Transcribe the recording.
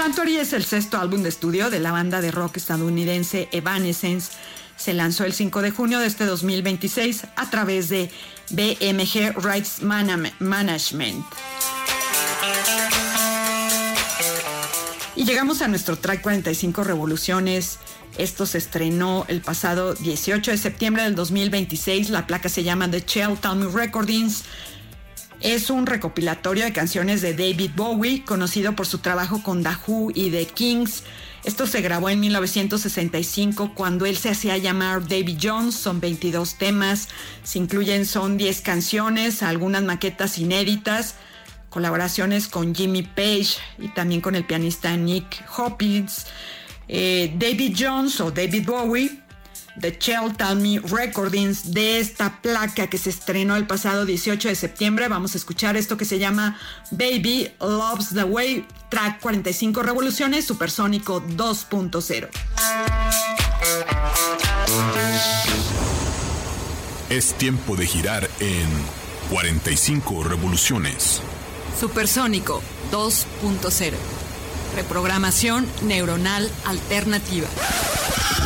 Sanctuary es el sexto álbum de estudio de la banda de rock estadounidense Evanescence. Se lanzó el 5 de junio de este 2026 a través de BMG Rights Management. Y llegamos a nuestro track 45 Revoluciones. Esto se estrenó el pasado 18 de septiembre del 2026. La placa se llama The Shell Talmy Recordings. Es un recopilatorio de canciones de David Bowie, conocido por su trabajo con The Who y The Kings. Esto se grabó en 1965 cuando él se hacía llamar Davy Jones. Son 22 temas, son 10 canciones, algunas maquetas inéditas, colaboraciones con Jimmy Page y también con el pianista Nick Hopkins. David Jones o David Bowie, The Shell Talmy Recordings, de esta placa que se estrenó el pasado 18 de septiembre. Vamos a escuchar esto que se llama Baby Loves the Way, track 45 Revoluciones, Supersónico 2.0. Es tiempo de girar en 45 Revoluciones. Supersónico 2.0. Reprogramación neuronal alternativa.